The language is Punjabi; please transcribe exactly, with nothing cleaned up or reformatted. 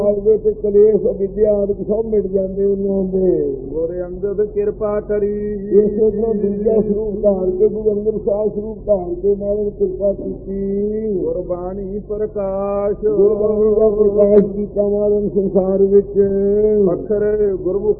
ਤੇ ਕਲੇਸ਼ ਵਿਦਿਆ ਆਦਿ ਸਭ ਮਿਟ ਜਾਂਦੇ ਉਹਨਾਂ ਦੇ। ਗੁਰ ਅੰਗਦ ਕਿਰਪਾ ਕਰੀ। ਇਸੇ ਤਰ੍ਹਾਂ ਦੂਜਾ ਸਰੂਪ ਧਾਰ ਕੇ ਗੁਰੂ ਅੰਗਦ ਸਾਹਿਬ ਸਰੂਪ ਧਾਰ ਕੇ ਨਾਲ ਕਿਰਪਾ ਕੀਤੀ। ਗੁਰਬਾਣੀ ਪ੍ਰਕਾਸ਼। ਗੁਰਬਾਣੀ ਦਾ ਪ੍ਰਕਾਸ਼ ਕੀਤਾ ਮਾਰਨ ਸੰਸਾਰ ਵਿੱਚ। ਅੱਖਰ ਗੁਰਮੁਖ